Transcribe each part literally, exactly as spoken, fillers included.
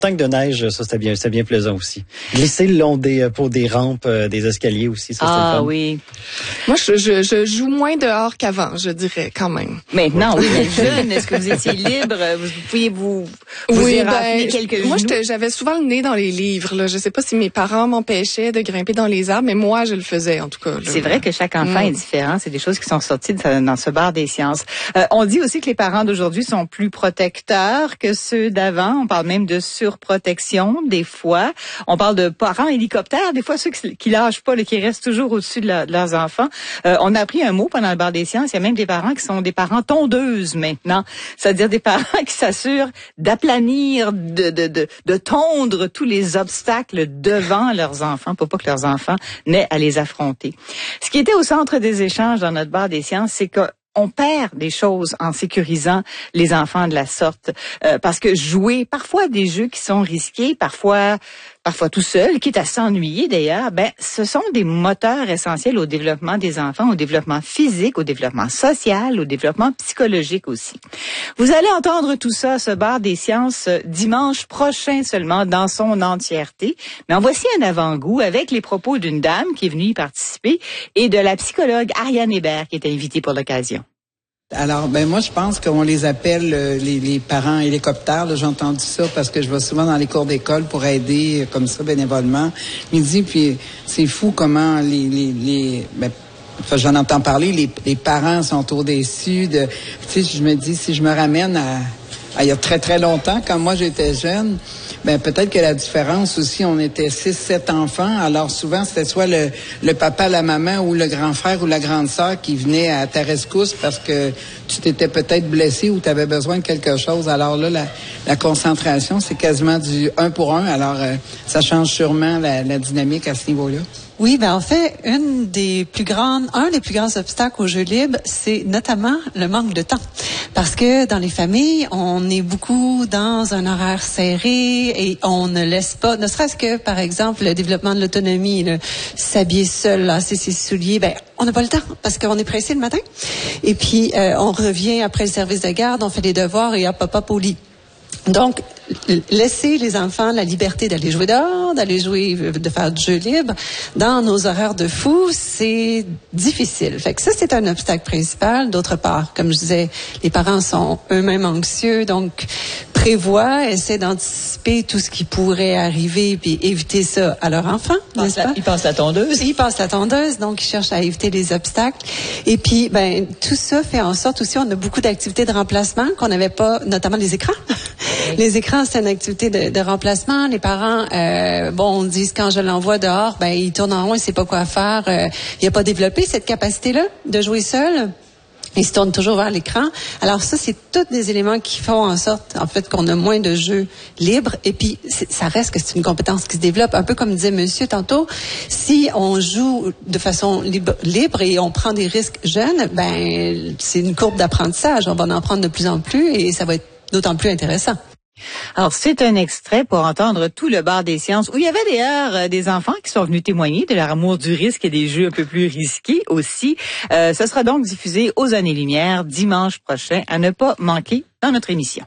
Tank de neige, ça c'était bien, c'était bien plaisant aussi. Glisser le long des pour des rampes, euh, des escaliers aussi, ça c'était ah, le fun. oui. Moi, je, je, je joue moins dehors qu'avant, je dirais quand même. Maintenant, oui, mais jeune, est-ce que vous étiez libre? Vous pouviez vous, vous Oui, érafler ben, quelques moi, genoux? j'étais- j'avais souvent le nez dans les livres. Là. Je sais pas si mes parents m'empêchaient de grimper dans les arbres, mais moi, je le faisais en tout cas. Là. C'est vrai que chaque enfant Mm. est différent. C'est des choses qui sont sorties de, dans ce bar des sciences. Euh, on dit aussi que les parents d'aujourd'hui sont plus protecteurs que ceux d'avant. On parle même de surprotection des fois. On parle de parents hélicoptères, des fois ceux qui, qui lâchent pas, là, qui restent toujours au-dessus de, la, de leurs enfants. Euh, on a appris un mot pendant le bar des sciences. Il y a même des parents qui sont des parents tondeuses maintenant. C'est-à-dire des parents qui s'assurent d'aplanir, de, de, de, de tondre tous les obstacles devant leurs enfants pour pas que leurs enfants n'aient à les affronter. Ce qui était au centre des échanges dans notre bar des sciences, c'est que on perd des choses en sécurisant les enfants de la sorte, euh, parce que jouer parfois des jeux qui sont risqués, parfois parfois tout seul, quitte à s'ennuyer d'ailleurs, ben ce sont des moteurs essentiels au développement des enfants, au développement physique, au développement social, au développement psychologique aussi. Vous allez entendre tout ça, ce bar des sciences, dimanche prochain seulement dans son entièreté. Mais en voici un avant-goût avec les propos d'une dame qui est venue y participer et de la psychologue Ariane Hébert qui est invitée pour l'occasion. Alors, ben moi, je pense qu'on les appelle euh, les, les parents hélicoptères. Là, j'ai entendu ça parce que je vais souvent dans les cours d'école pour aider euh, comme ça bénévolement. Midi, puis c'est fou comment les les, les ben, enfin, j'en entends parler. Les, les parents sont au-dessus de. Tu sais, je me dis si je me ramène à, à il y a très très longtemps, quand moi j'étais jeune. Ben peut-être que la différence aussi, on était six, sept enfants. Alors souvent, c'était soit le, le papa, la maman ou le grand frère ou la grande sœur qui venait à ta rescousse parce que tu t'étais peut-être blessé ou tu avais besoin de quelque chose. Alors là, la, la concentration, c'est quasiment du un pour un. Alors, euh, ça change sûrement la, la dynamique à ce niveau-là. Oui, ben en fait, une des plus grandes, un des plus grands obstacles au jeu libre, c'est notamment le manque de temps. Parce que dans les familles, on est beaucoup dans un horaire serré et on ne laisse pas, ne serait-ce que, par exemple, le développement de l'autonomie, le s'habiller seul, lasser ses souliers, ben on n'a pas le temps parce qu'on est pressé le matin. Et puis, euh, on revient après le service de garde, on fait les devoirs et hop, hop, hop, au lit. Donc, laisser les enfants la liberté d'aller jouer dehors, d'aller jouer, de faire du jeu libre, dans nos horaires de fou, c'est difficile. Fait que ça, c'est un obstacle principal. D'autre part, comme je disais, les parents sont eux-mêmes anxieux, donc prévoient, essaient d'anticiper tout ce qui pourrait arriver puis éviter ça à leur enfant, n'est-ce pas? Ils passent la tondeuse. Ils passent la tondeuse, donc ils cherchent à éviter les obstacles. Et puis, ben, tout ça fait en sorte aussi, on a beaucoup d'activités de remplacement qu'on n'avait pas, notamment les écrans. Oui. Les écrans, c'est une activité de, de remplacement. Les parents, euh, bon, on dit quand je l'envoie dehors, ben, il tourne en rond, il sait pas quoi faire. Euh, il a pas développé cette capacité-là de jouer seul. Il se tourne toujours vers l'écran. Alors ça, c'est tous des éléments qui font en sorte, en fait, qu'on a moins de jeux libres. Et puis, ça reste que c'est une compétence qui se développe. Un peu comme disait monsieur tantôt, si on joue de façon libre, libre et on prend des risques jeunes, ben c'est une courbe d'apprentissage. On va en prendre de plus en plus et ça va être d'autant plus intéressant. Alors, c'est un extrait pour entendre tout le bar des sciences, où il y avait d'ailleurs euh, des enfants qui sont venus témoigner de leur amour du risque et des jeux un peu plus risqués aussi. Euh, ce sera donc diffusé aux Années-Lumière dimanche prochain, à ne pas manquer dans notre émission.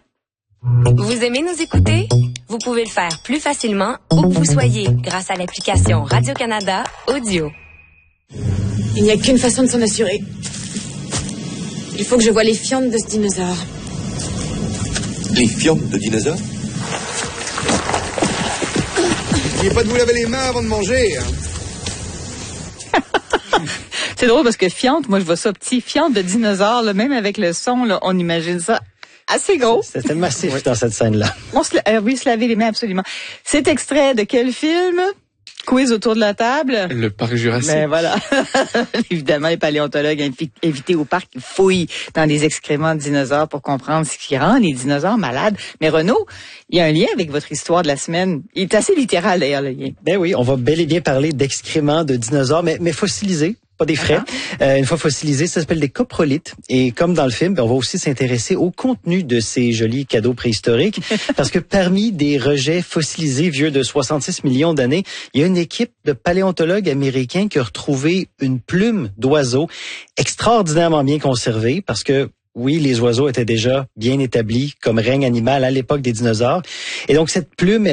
Vous aimez nous écouter? Vous pouvez le faire plus facilement où que vous soyez grâce à l'application Radio-Canada Audio. Il n'y a qu'une façon de s'en assurer. Il faut que je voie les fientes de ce dinosaure. Les fientes de dinosaures? N'oubliez pas de vous laver les mains avant de manger. Hein. C'est drôle parce que fiente, moi je vois ça petit, fiente de dinosaure, là, même avec le son, là, on imagine ça assez gros. C'était massif dans cette scène-là. On se, euh, oui, se laver les mains, absolument. C'est extrait de quel film? Quiz autour de la table. Le parc Jurassique. Ben voilà. Évidemment, les paléontologues invi- invités au parc fouillent dans les excréments de dinosaures pour comprendre ce qui rend les dinosaures malades. Mais Renaud, il y a un lien avec votre histoire de la semaine. Il est assez littéral d'ailleurs, le lien. Ben oui, on va bel et bien parler d'excréments de dinosaures, mais, mais fossilisés. Pas des frais. Euh, une fois fossilisés, ça s'appelle des coprolites. Et comme dans le film, ben, on va aussi s'intéresser au contenu de ces jolis cadeaux préhistoriques. Parce que parmi des rejets fossilisés vieux de soixante-six millions d'années, il y a une équipe de paléontologues américains qui a retrouvé une plume d'oiseau extraordinairement bien conservée parce que oui, les oiseaux étaient déjà bien établis comme règne animal à l'époque des dinosaures. Et donc, cette plume,